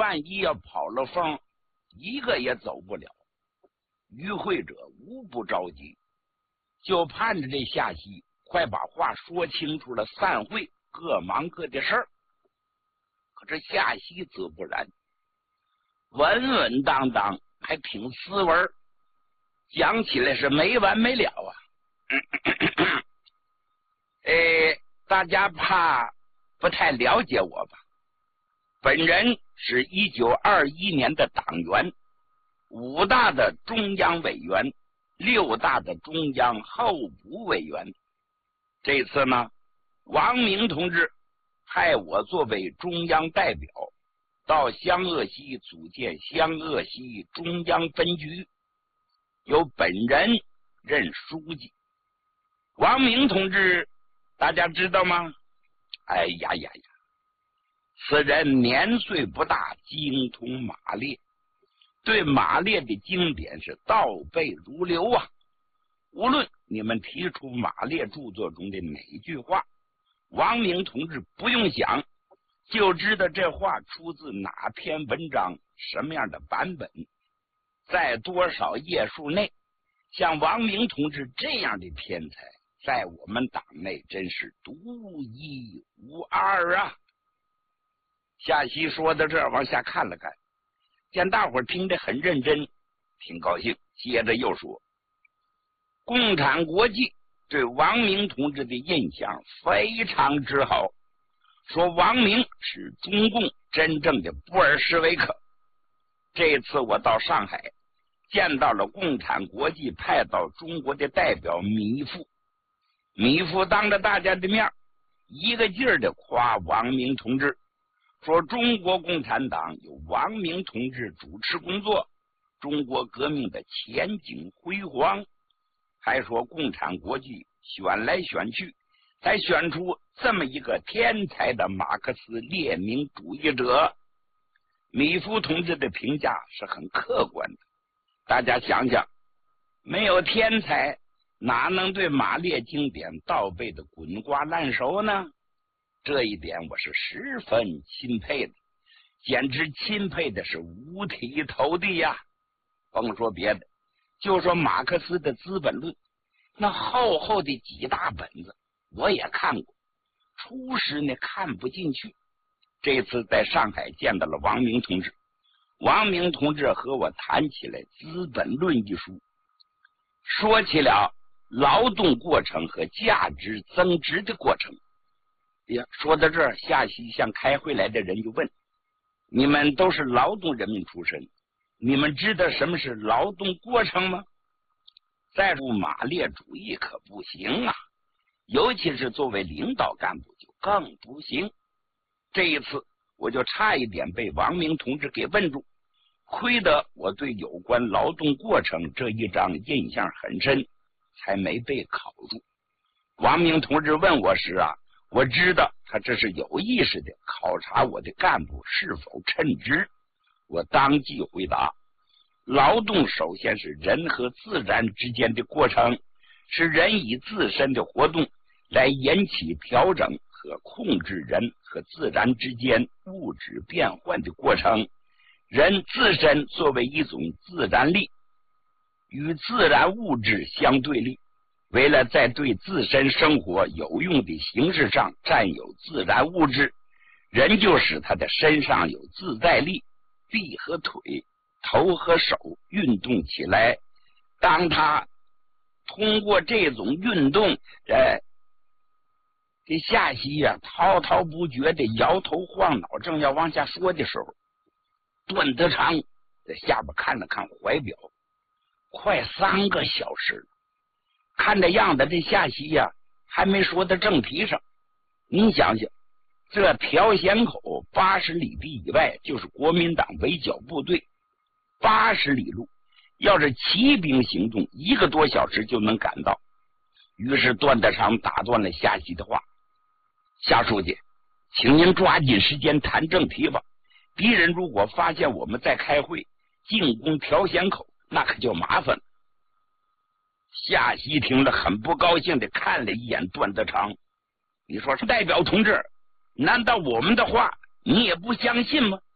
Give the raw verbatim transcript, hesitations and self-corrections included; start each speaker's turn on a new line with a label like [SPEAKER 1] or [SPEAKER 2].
[SPEAKER 1] 万一要跑了风，一个也走不了。与会者无不着急，就盼着这夏曦快把话说清楚了，散会，各忙各的事儿。可这夏曦则不然，稳稳当当，还挺斯文，讲起来是没完没了啊。哎，大家怕不太了解我吧？本人是一九二一年的党员，五大的中央委员，六大的中央候补委员。这次呢，王明同志派我作为中央代表，到湘鄂西组建湘鄂西中央分局，由本人任书记。王明同志大家知道吗？哎呀呀呀，此人年岁不大，精通马列，对马列的经典是倒背如流啊。无论你们提出马列著作中的哪一句话，王明同志不用想就知道这话出自哪篇文章，什么样的版本，在多少页数内。像王明同志这样的天才，在我们党内真是独一无二啊。夏曦说到这儿，往下看了看，见大伙儿听得很认真，挺高兴，接着又说，共产国际对王明同志的印象非常之好，说王明是中共真正的布尔什维克。这次我到上海见到了共产国际派到中国的代表米夫，米夫当着大家的面一个劲儿的夸王明同志，说中国共产党有王明同志主持工作，中国革命的前景辉煌，还说共产国际选来选去才选出这么一个天才的马克思列宁主义者。米夫同志的评价是很客观的，大家想想，没有天才哪能对马列经典倒背的滚瓜烂熟呢？这一点我是十分钦佩的，简直钦佩的是五体投地呀！甭说别的，就说马克思的《资本论》，那厚厚的几大本子我也看过，初时呢看不进去。这次在上海见到了王明同志，王明同志和我谈起来《资本论》一书，说起了劳动过程和价值增值的过程。呀，说到这儿，夏曦向开会来的人就问，你们都是劳动人民出身，你们知道什么是劳动过程吗？再入马列主义可不行啊，尤其是作为领导干部就更不行。这一次我就差一点被王明同志给问住，亏得我对有关劳动过程这一章印象很深，才没被考住。王明同志问我时啊，我知道他这是有意识的考察我的干部是否称职。我当即回答，劳动首先是人和自然之间的过程，是人以自身的活动来引起调整和控制人和自然之间物质变换的过程。人自身作为一种自然力，与自然物质相对立，为了在对自身生活有用的形式上占有自然物质，人就使他的身上有自在力，臂和腿，头和手运动起来。当他通过这种运动，呃，这夏曦呀、啊、滔滔不绝的摇头晃脑，正要往下说的时候，段德昌在下边看了看怀表，快三个小时了。看这样子，这夏曦呀、啊、还没说到正题上。您想想，这条弦口八十里地以外就是国民党围剿部队，八十里路，要是骑兵行动，一个多小时就能赶到。于是段德昌打断了夏曦的话，夏书记，请您抓紧时间谈正题吧。敌人如果发现我们在开会，进攻条弦口，那可就麻烦了。夏曦听了很不高兴的看了一眼段德昌，你说代表同志，难道我们的话你也不相信吗？